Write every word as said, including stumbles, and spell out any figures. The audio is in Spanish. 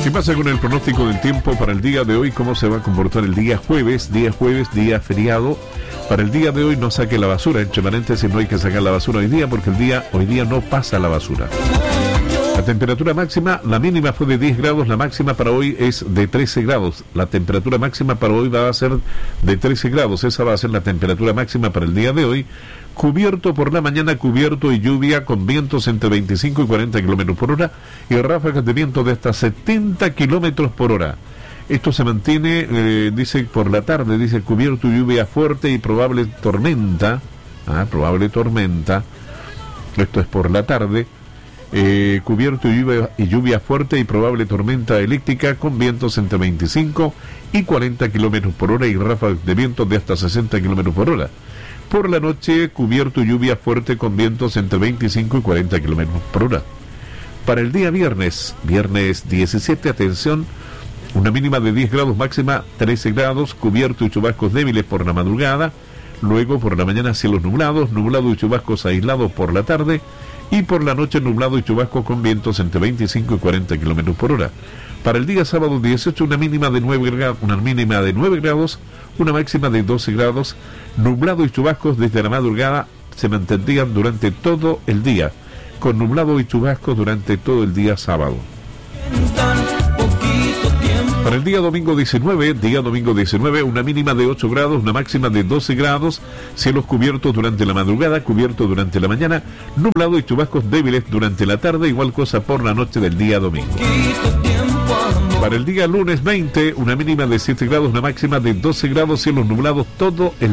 ¿Qué pasa con el pronóstico del tiempo para el día de hoy? ¿Cómo se va a comportar el día jueves? Día jueves, día feriado. Para el día de hoy no saque la basura. Entre paréntesis, no hay que sacar la basura hoy día porque el día hoy día no pasa la basura. La temperatura máxima, la mínima fue de diez grados, la máxima para hoy es de trece grados. La temperatura máxima para hoy va a ser de trece grados. Esa va a ser la temperatura máxima para el día de hoy. Cubierto por la mañana, cubierto y lluvia con vientos entre veinticinco y cuarenta kilómetros por hora y ráfagas de viento de hasta setenta kilómetros por hora. Esto se mantiene, eh, dice, por la tarde, dice cubierto y lluvia fuerte y probable tormenta. Ah, probable tormenta. Esto es por la tarde. Eh, cubierto y lluvia, y lluvia fuerte y probable tormenta eléctrica con vientos entre veinticinco y cuarenta kilómetros por hora y ráfagas de viento de hasta sesenta kilómetros por hora. Por la noche, cubierto y lluvia fuerte con vientos entre veinticinco y cuarenta kilómetros por hora. Para el día viernes, viernes diecisiete, atención, una mínima de diez grados, máxima trece grados, cubierto y chubascos débiles por la madrugada, luego por la mañana cielos nublados, nublado y chubascos aislados por la tarde, y por la noche nublado y chubascos con vientos entre veinticinco y cuarenta kilómetros por hora. Para el día sábado dieciocho, una mínima de nueve grados, una mínima de nueve grados, una máxima de doce grados, nublado y chubascos desde la madrugada se mantendrían durante todo el día, con nublado y chubascos durante todo el día sábado. Para el día domingo diecinueve, día domingo diecinueve, una mínima de ocho grados, una máxima de doce grados, cielos cubiertos durante la madrugada, cubierto durante la mañana, nublado y chubascos débiles durante la tarde, igual cosa por la noche del día domingo. Para el día lunes veinte, una mínima de siete grados, una máxima de doce grados, cielos nublados todo el